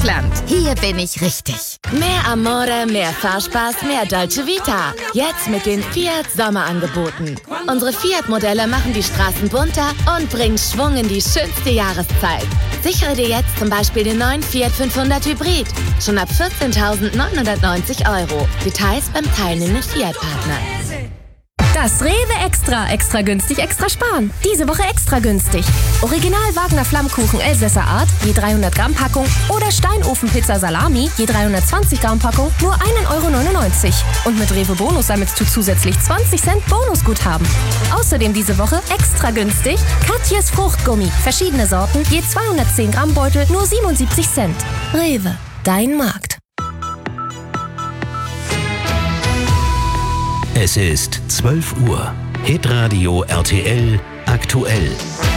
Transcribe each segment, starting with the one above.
Deutschland. Hier bin ich richtig. Mehr Amore, mehr Fahrspaß, mehr Dolce Vita. Jetzt mit den Fiat Sommerangeboten. Unsere Fiat-Modelle machen die Straßen bunter und bringen Schwung in die schönste Jahreszeit. Sichere dir jetzt zum Beispiel den neuen Fiat 500 Hybrid. Schon ab 14.990 €. Details beim teilnehmenden Fiat-Partner. Das Rewe Extra günstig, extra sparen. Diese Woche extra günstig. Original Wagner Flammkuchen Elsässer Art, je 300 Gramm Packung oder Steinofen-Pizza Salami, je 320 Gramm Packung, nur 1,99 €. Und mit Rewe Bonus sammelst du zusätzlich 20 Cent Bonusguthaben. Außerdem diese Woche extra günstig Katjes Fruchtgummi. Verschiedene Sorten, je 210 Gramm Beutel, nur 77 Cent. Rewe, dein Markt. Es ist 12 Uhr. Hitradio RTL aktuell.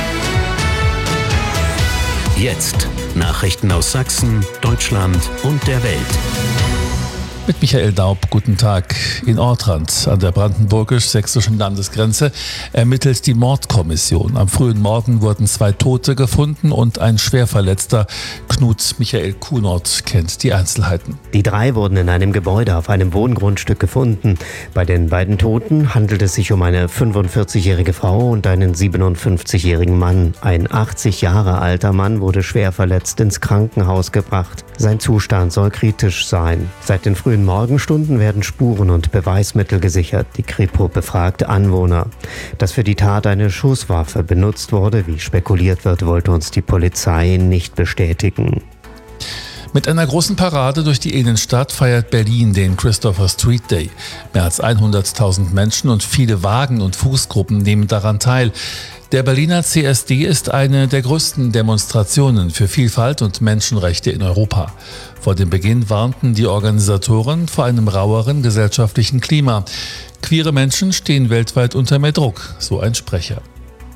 Jetzt Nachrichten aus Sachsen, Deutschland und der Welt. Mit Michael Daub, guten Tag. In Ortrand an der brandenburgisch-sächsischen Landesgrenze ermittelt die Mordkommission. Am frühen Morgen wurden 2 Tote gefunden und ein Schwerverletzter. Knut Michael Kunert kennt die Einzelheiten. Die 3 wurden in einem Gebäude auf einem Wohngrundstück gefunden. Bei den beiden Toten handelt es sich um eine 45-jährige Frau und einen 57-jährigen Mann. Ein 80 Jahre alter Mann wurde schwer verletzt ins Krankenhaus gebracht. Sein Zustand soll kritisch sein. Seit den frühen Morgenstunden werden Spuren und Beweismittel gesichert. Die Kripo befragt Anwohner. Dass für die Tat eine Schusswaffe benutzt wurde, wie spekuliert wird, wollte uns die Polizei nicht bestätigen. Mit einer großen Parade durch die Innenstadt feiert Berlin den Christopher Street Day. Mehr als 100.000 Menschen und viele Wagen- und Fußgruppen nehmen daran teil. Der Berliner CSD ist eine der größten Demonstrationen für Vielfalt und Menschenrechte in Europa. Vor dem Beginn warnten die Organisatoren vor einem raueren gesellschaftlichen Klima. Queere Menschen stehen weltweit unter mehr Druck, so ein Sprecher.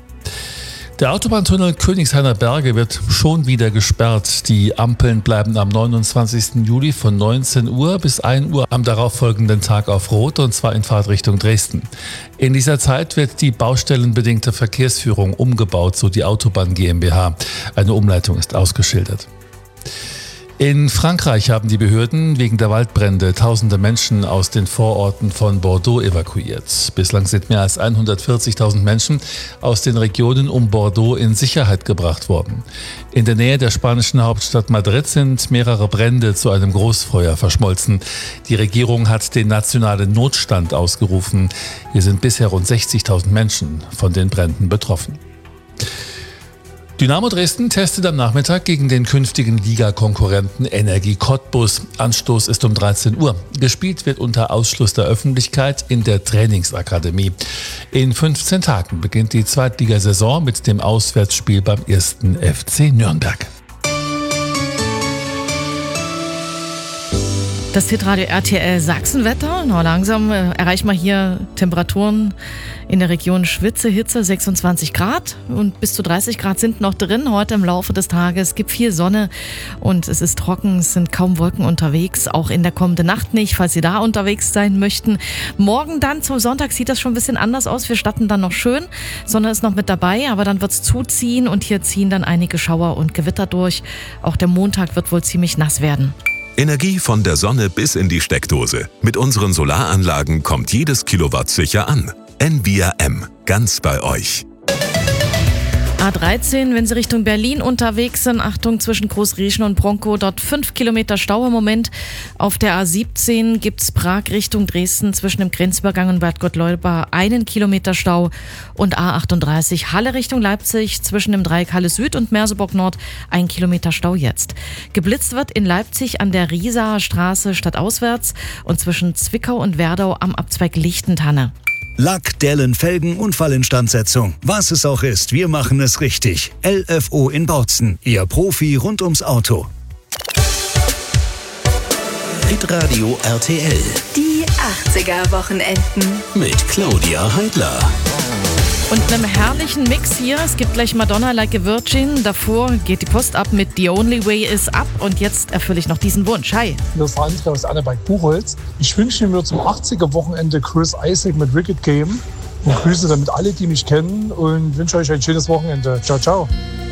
Der Autobahntunnel Königshainer Berge wird schon wieder gesperrt. Die Ampeln bleiben am 29. Juli von 19 Uhr bis 1 Uhr am darauffolgenden Tag auf Rot, und zwar in Fahrtrichtung Dresden. In dieser Zeit wird die baustellenbedingte Verkehrsführung umgebaut, so die Autobahn GmbH. Eine Umleitung ist ausgeschildert. In Frankreich haben die Behörden wegen der Waldbrände tausende Menschen aus den Vororten von Bordeaux evakuiert. Bislang sind mehr als 140.000 Menschen aus den Regionen um Bordeaux in Sicherheit gebracht worden. In der Nähe der spanischen Hauptstadt Madrid sind mehrere Brände zu einem Großfeuer verschmolzen. Die Regierung hat den nationalen Notstand ausgerufen. Hier sind bisher rund 60.000 Menschen von den Bränden betroffen. Dynamo Dresden testet am Nachmittag gegen den künftigen Ligakonkurrenten Energie Cottbus. Anstoß ist um 13 Uhr. Gespielt wird unter Ausschluss der Öffentlichkeit in der Trainingsakademie. In 15 Tagen beginnt die Zweitligasaison mit dem Auswärtsspiel beim 1. FC Nürnberg. Das Hitradio RTL Sachsenwetter. Langsam erreichen wir hier Temperaturen in der Region Schwitze, Hitze, 26 Grad und bis zu 30 Grad sind noch drin heute im Laufe des Tages. Es gibt viel Sonne und es ist trocken, es sind kaum Wolken unterwegs, auch in der kommenden Nacht nicht, falls Sie da unterwegs sein möchten. Morgen dann zum Sonntag sieht das schon ein bisschen anders aus. Wir starten dann noch schön, Sonne ist noch mit dabei, aber dann wird es zuziehen und hier ziehen dann einige Schauer und Gewitter durch. Auch der Montag wird wohl ziemlich nass werden. Energie von der Sonne bis in die Steckdose. Mit unseren Solaranlagen kommt jedes Kilowatt sicher an. Envia M. Ganz bei euch. A13, wenn Sie Richtung Berlin unterwegs sind, Achtung zwischen Großrieschen und Bronkow, dort 5 Kilometer Stau im Moment. Auf der A17 gibt's Prag Richtung Dresden zwischen dem Grenzübergang und Bad Gottleuba 1 Kilometer Stau. Und A38 Halle Richtung Leipzig zwischen dem Dreieck Halle Süd und Merseburg Nord 1 Kilometer Stau jetzt. Geblitzt wird in Leipzig an der Riesaer Straße stadtauswärts und zwischen Zwickau und Werdau am Abzweig Lichtentanne. Lack, Dellen, Felgen, Unfallinstandsetzung. Was es auch ist, wir machen es richtig. LFO in Bautzen, Ihr Profi rund ums Auto. Hitradio RTL. Die 80er-Wochenenden. Mit Claudia Heidler. Und einem herrlichen Mix hier. Es gibt gleich Madonna Like a Virgin. Davor geht die Post ab mit The Only Way Is Up. Und jetzt erfülle ich noch diesen Wunsch. Hi. Das ist André aus Anneberg Buchholz. Ich wünsche mir zum 80er-Wochenende Chris Isaak mit Wicked Game. Und grüße damit alle, die mich kennen. Und wünsche euch ein schönes Wochenende. Ciao, ciao.